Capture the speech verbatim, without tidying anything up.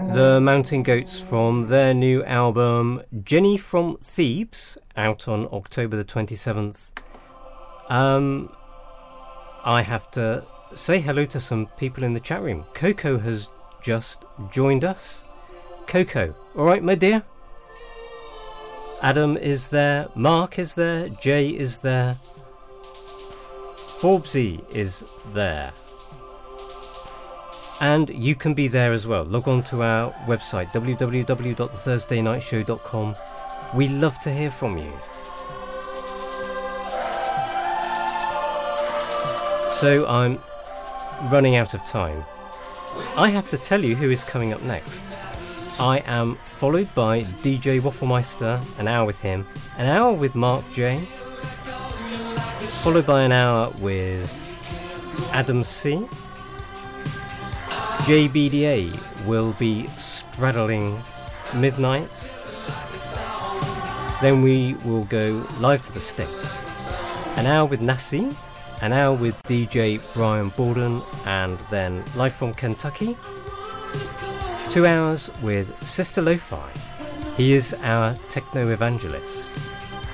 The Mountain Goats from their new album Jenny from Thebes, out on October the twenty-seventh. Um, I have to say hello to some people in the chat room. Coco has just joined us. Coco, alright my dear? Adam is there, Mark is there, Jay is there, Forbesy is there. And you can be there as well. Log on to our website w w w dot the thursday night show dot com. We love to hear from you. So I'm running out of time. I have to tell you who is coming up next. I am followed by D J Wafflemeister, an hour with him, an hour with Mark J, followed by an hour with Adam C. J B D A will be straddling midnight. Then we will go live to the States. An hour with Nassi, an hour with D J Brian Borden, and then live from Kentucky. Two hours with Sister Lo-Fi. He is our techno evangelist.